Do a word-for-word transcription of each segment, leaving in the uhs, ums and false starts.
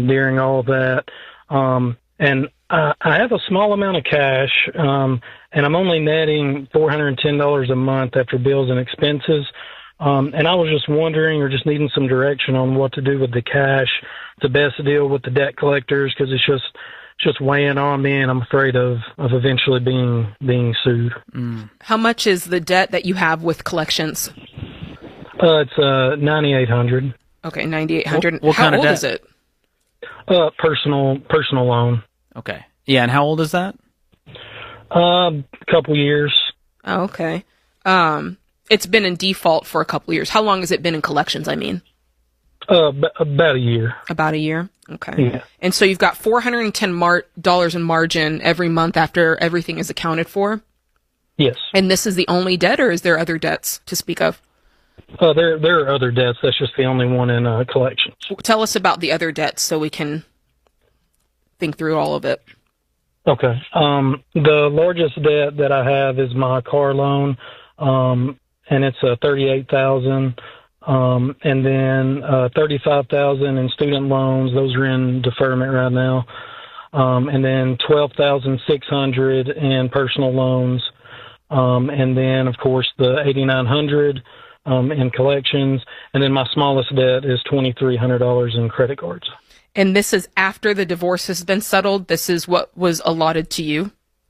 um, during all that. Um, and I, I have a small amount of cash, um, and I'm only netting four hundred ten dollars a month after bills and expenses. Um, and I was just wondering or just needing some direction on what to do with the cash to best deal with the debt collectors, because it's just just weighing on me, and I'm afraid of, of eventually being being sued. Mm. How much is the debt that you have with collections? Uh, it's uh, ninety-eight hundred dollars. Okay, ninety-eight hundred dollars. What, what how kind old of debt? is it? Uh, personal personal loan. Okay. Yeah, and how old is that? Uh, a couple years. Oh, okay. Um, it's been in default for a couple years. How long has it been in collections, I mean? Uh, b- about a year. About a year? Okay. Yeah. And so you've got four hundred ten dollars mar- in margin every month after everything is accounted for? Yes. And this is the only debt, or is there other debts to speak of? Uh, there there are other debts. That's just the only one in uh, collections. Tell us about the other debts so we can think through all of it. Okay. Um, the largest debt that I have is my car loan, um, and it's uh, thirty-eight thousand dollars. Um, and then uh, thirty-five thousand dollars in student loans. Those are in deferment right now. Um, and then twelve thousand six hundred dollars in personal loans. Um, and then, of course, the eighty-nine hundred dollars um, in collections. And then my smallest debt is twenty-three hundred dollars in credit cards. And this is after the divorce has been settled? This is what was allotted to you?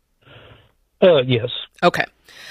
Uh, yes. Okay.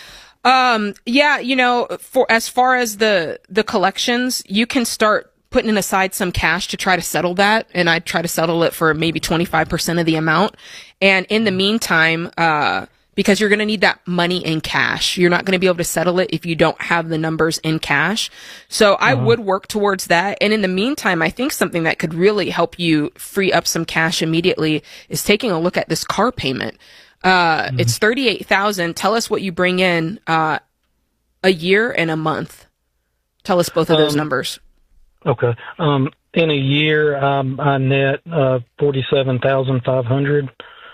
Um, yeah, you know, for as far as the the collections, you can start putting aside some cash to try to settle that, and I'd try to settle it for maybe twenty-five percent of the amount. And in the meantime, uh, because you're going to need that money in cash, you're not going to be able to settle it if you don't have the numbers in cash. So I Uh-huh. would work towards that. And in the meantime, I think something that could really help you free up some cash immediately is taking a look at this car payment. Uh, mm-hmm. It's thirty-eight thousand. Tell us what you bring in, uh, a year and a month. Tell us both of those um, numbers. Okay. Um, in a year, um, I net, uh, forty-seven thousand five hundred.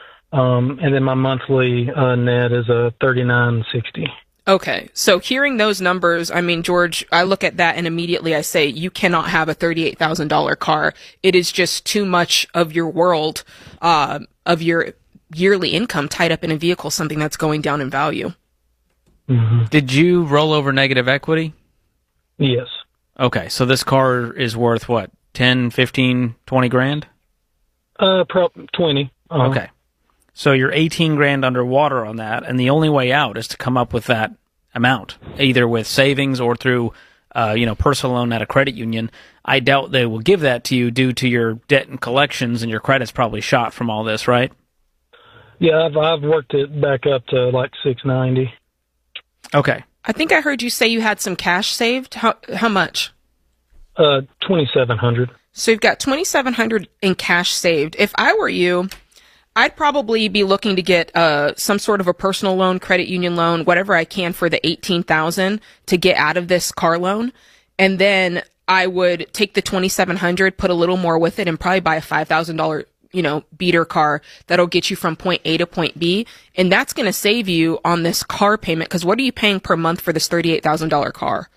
Um, and then my monthly, uh, net is, uh, thirty-nine sixty. Okay. So hearing those numbers, I mean, George, I look at that and immediately I say, you cannot have a thirty-eight thousand dollars car. It is just too much of your world, uh, of your yearly income tied up in a vehicle, something that's going down in value. Mm-hmm. Did you roll over negative equity? Yes. Okay, so this car is worth what, ten, fifteen, twenty grand? Uh, pro- twenty. Uh-huh. Okay. So you're eighteen grand underwater on that, and the only way out is to come up with that amount, either with savings or through, uh, you know, personal loan at a credit union. I doubt they will give that to you due to your debt and collections, and your credit's probably shot from all this, right? Yeah, I've, I've worked it back up to like six ninety. Okay. I think I heard you say you had some cash saved. How how much? Uh, twenty-seven hundred. So you've got twenty-seven hundred in cash saved. If I were you, I'd probably be looking to get uh some sort of a personal loan, credit union loan, whatever I can for the eighteen thousand to get out of this car loan, and then I would take the twenty-seven hundred, put a little more with it, and probably buy a five thousand dollars you know, beater car that'll get you from point A to point B. And that's going to save you on this car payment. Cause what are you paying per month for this thirty-eight thousand dollars car?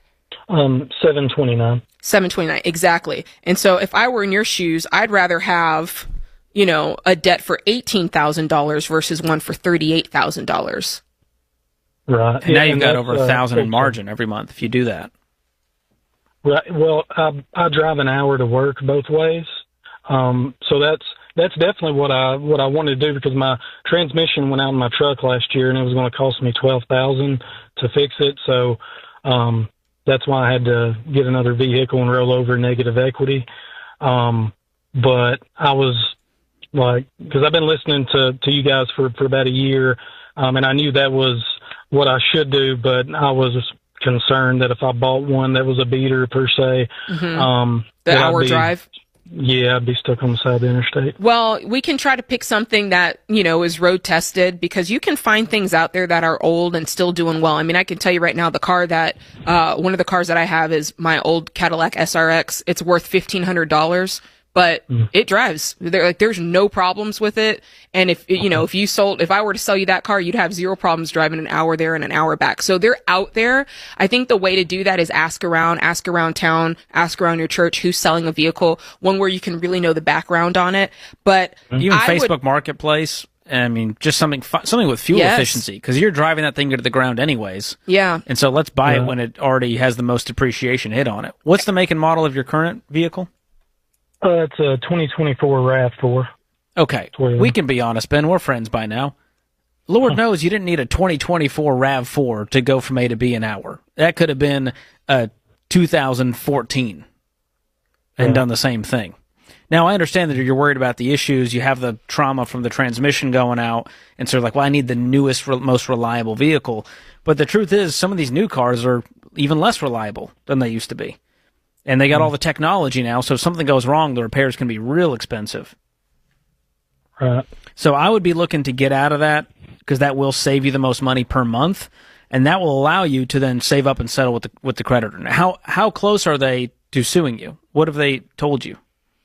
Um, seven twenty-nine. seven twenty-nine. Exactly. And so if I were in your shoes, I'd rather have, you know, a debt for eighteen thousand dollars versus one for thirty-eight thousand dollars. Right. And now Yeah, you've and got that's, over a uh, thousand in okay. margin every month if you do that. Right. Well, I, I drive an hour to work both ways. Um, so that's, that's definitely what I, what I wanted to do, because my transmission went out in my truck last year and it was going to cost me twelve thousand to fix it. So, um, that's why I had to get another vehicle and roll over negative equity. Um, but I was like, cause I've been listening to, to you guys for, for about a year. Um, and I knew that was what I should do, but I was concerned that if I bought one that was a beater per se, Mm-hmm. um, The that I'd hour be- drive. Yeah, I'd be stuck on the side of the interstate. Well, we can try to pick something that, you know, is road tested, because you can find things out there that are old and still doing well. I mean, I can tell you right now, the car that, uh, one of the cars that I have is my old Cadillac S R X. It's worth fifteen hundred dollars, but mm. it drives. There, like, there's no problems with it. And if, you know, if you sold, if I were to sell you that car, you'd have zero problems driving an hour there and an hour back. So they're out there. I think the way to do that is ask around, ask around town, ask around your church who's selling a vehicle, one where you can really know the background on it. But even I Facebook would, Marketplace, I mean, just something something with fuel yes. efficiency, because you're driving that thing to the ground anyways. Yeah. And so let's buy yeah. it when it already has the most depreciation hit on it. What's the make and model of your current vehicle? Uh, it's a twenty twenty-four RAV four. Okay. We can be honest, Ben. We're friends by now. Lord huh. knows you didn't need a twenty twenty-four RAV four to go from A to B an hour. That could have been a two thousand fourteen and yeah. done the same thing. Now, I understand that you're worried about the issues. You have the trauma from the transmission going out, and so you're like, well, I need the newest, most reliable vehicle. But the truth is, some of these new cars are even less reliable than they used to be. And they got all the technology now, so if something goes wrong, the repairs can be real expensive. Right. So I would be looking to get out of that, because that will save you the most money per month, and that will allow you to then save up and settle with the with the creditor. Now, how how close are they to suing you? What have they told you?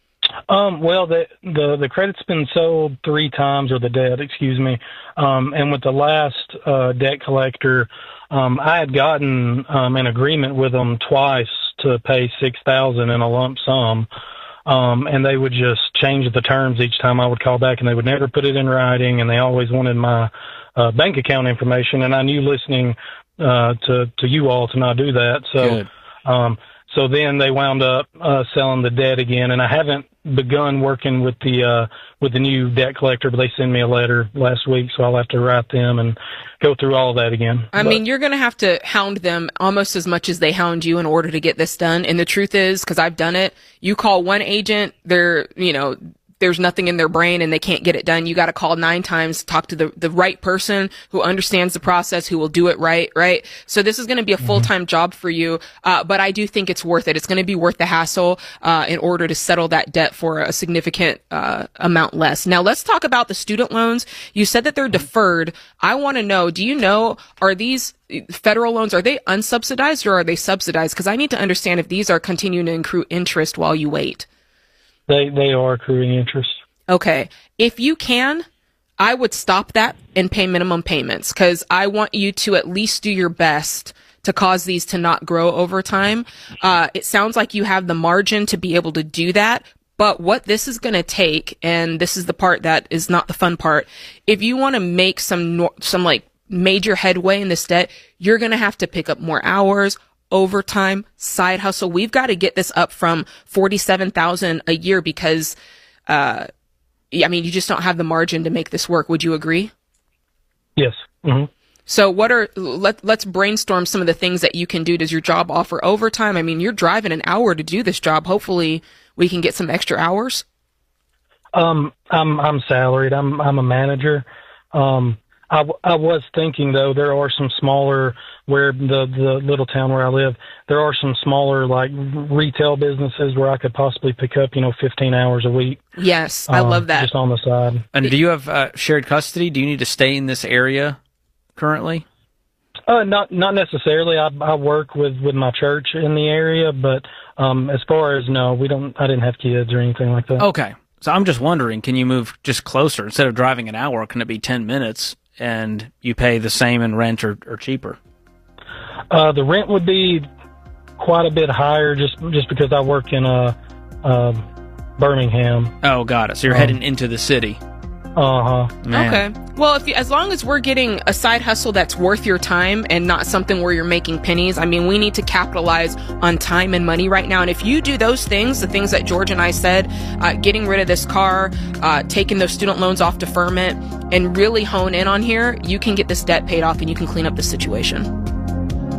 Um, well, the, the, the credit's been sold three times, or the debt, excuse me. Um, and with the last, uh, debt collector, um, I had gotten, um, an agreement with them twice to pay six thousand dollars in a lump sum. Um, and they would just change the terms each time I would call back, and they would never put it in writing. And they always wanted my, uh, bank account information. And I knew listening, uh, to, to you all to not do that. So, Good. um, So then they wound up uh, selling the debt again, and I haven't begun working with the uh, with the new debt collector, but they sent me a letter last week, so I'll have to write them and go through all of that again. I but, mean, you're going to have to hound them almost as much as they hound you in order to get this done. And the truth is, because I've done it, you call one agent, they're, you know, there's nothing in their brain and they can't get it done. You got to call nine times, talk to the, the right person who understands the process, who will do it right, right? So this is going to be a full-time mm-hmm. job for you. Uh, but I do think it's worth it. It's going to be worth the hassle, uh, in order to settle that debt for a significant, uh, amount less. Now let's talk about the student loans. You said that they're deferred. I want to know, do you know, are these federal loans, are they unsubsidized or are they subsidized? Because I need to understand if these are continuing to accrue interest while you wait. They they are accruing interest. Okay. If you can, I would stop that and pay minimum payments, because I want you to at least do your best to cause these to not grow over time. Uh, it sounds like you have the margin to be able to do that. But what this is going to take, and this is the part that is not the fun part, if you want to make some some like major headway in this debt, you're going to have to pick up more hours, overtime, side hustle. We've got to get this up from forty-seven thousand a year, because, uh, I mean, you just don't have the margin to make this work. Would you agree? Yes. Mm-hmm. So what are, let, let's brainstorm some of the things that you can do. Does your job offer overtime? I mean, you're driving an hour to do this job. Hopefully we can get some extra hours. Um, I'm, I'm salaried. I'm, I'm a manager. Um, I, I was thinking, though, there are some smaller, where the, the little town where I live, there are some smaller, like, retail businesses where I could possibly pick up, you know, fifteen hours a week. Yes, I um, love that. Just on the side. And do you have uh, shared custody? Do you need to stay in this area currently? Uh, not not necessarily. I, I work with, with my church in the area, but um, as far as, no, we don't. I didn't have kids or anything like that. Okay. So I'm just wondering, can you move just closer? Instead of driving an hour, can it be ten minutes? And you pay the same in rent or, or cheaper? Uh, the rent would be quite a bit higher, just just because I work in uh, uh, Birmingham. Oh, got it. So you're um, heading into the city. Uh huh. Okay. Well, if you, as long as we're getting a side hustle that's worth your time and not something where you're making pennies, I mean, we need to capitalize on time and money right now. And if you do those things, the things that George and I said, uh, getting rid of this car, uh, taking those student loans off deferment, and really hone in on here, you can get this debt paid off and you can clean up the situation.